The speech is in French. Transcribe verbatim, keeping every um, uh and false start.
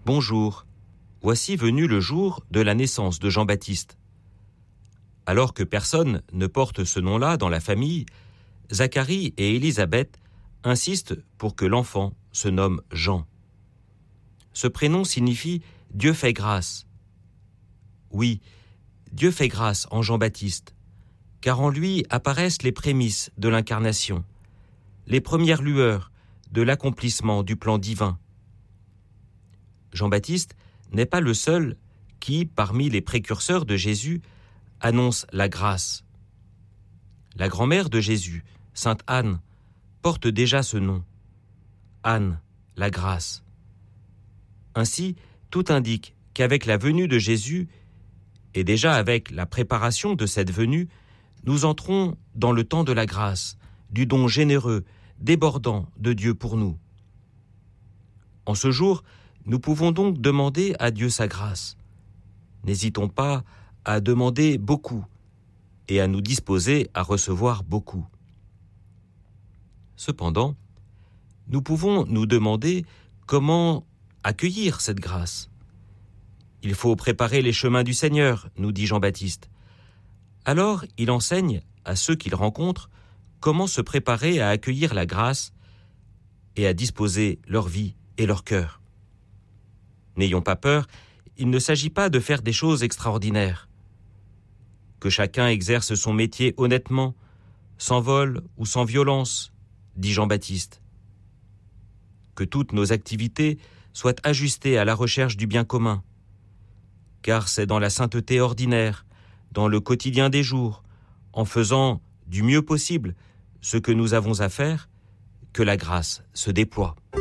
Bonjour, voici venu le jour de la naissance de Jean-Baptiste. Alors que personne ne porte ce nom-là dans la famille, Zacharie et Élisabeth insistent pour que l'enfant se nomme Jean. Ce prénom signifie « Dieu fait grâce ». Oui, Dieu fait grâce en Jean-Baptiste, car en lui apparaissent les prémices de l'incarnation, les premières lueurs de l'accomplissement du plan divin. Jean-Baptiste n'est pas le seul qui, parmi les précurseurs de Jésus, annonce la grâce. La grand-mère de Jésus, sainte Anne, porte déjà ce nom. Anne, la grâce. Ainsi, tout indique qu'avec la venue de Jésus, et déjà avec la préparation de cette venue, nous entrons dans le temps de la grâce, du don généreux, débordant de Dieu pour nous. En ce jour, nous pouvons donc demander à Dieu sa grâce. N'hésitons pas à demander beaucoup et à nous disposer à recevoir beaucoup. Cependant, nous pouvons nous demander comment accueillir cette grâce. Il faut préparer les chemins du Seigneur, nous dit Jean-Baptiste. Alors, il enseigne à ceux qu'il rencontre comment se préparer à accueillir la grâce et à disposer leur vie et leur cœur. N'ayons pas peur, il ne s'agit pas de faire des choses extraordinaires. Que chacun exerce son métier honnêtement, sans vol ou sans violence, dit Jean-Baptiste. Que toutes nos activités soient ajustées à la recherche du bien commun, car c'est dans la sainteté ordinaire, dans le quotidien des jours, en faisant du mieux possible ce que nous avons à faire, que la grâce se déploie.